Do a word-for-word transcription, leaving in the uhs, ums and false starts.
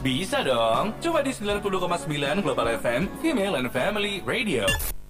Bisa dong, coba di sembilan puluh koma sembilan Global F M, Female and Family Radio.